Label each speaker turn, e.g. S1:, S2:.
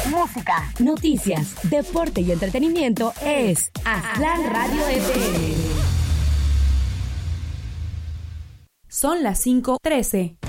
S1: música, noticias, deporte y entretenimiento es Aztlán Radio FM.
S2: Son las 5:13.